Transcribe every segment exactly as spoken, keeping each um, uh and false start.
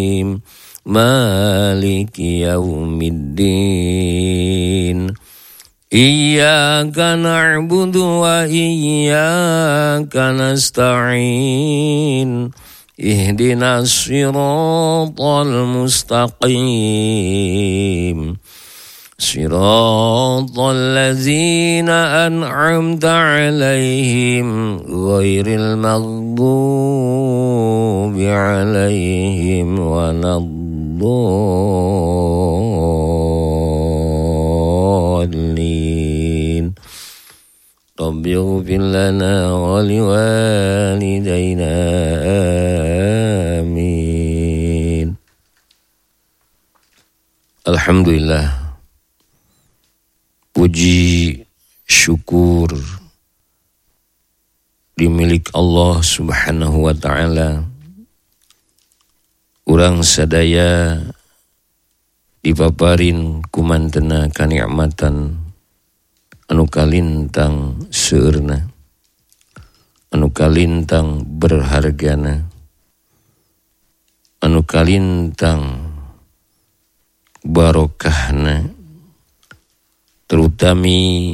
Maliki yaumiddin. Iyyaka na'budu wa iyyaka nasta'in. Ihdinas siratal mustaqim. Siratal ladzina an'amta 'alaihim ghairil maghdubi 'alaihim waladdallin. Rabbi ighfir lana wa liwalidayna amin. Alhamdulillah. Puji syukur dimilik Allah subhanahu wa ta'ala. Urang sadaya dipaparin kumantena kanikmatan anu kalintang seueurna, anu kalintang berhargana, anu kalintang barokahna, terutami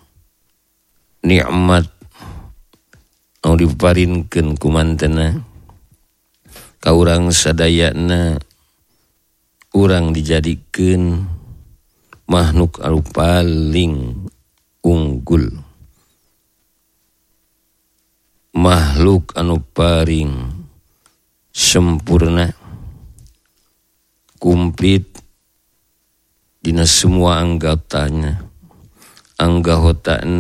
nikmat anu diparinkeun ku mantena ka urang sadayana. Urang dijadikeun makhluk anu paling unggul, makhluk anu paling sempurna, kumplit dina semua anggotanya, anggotana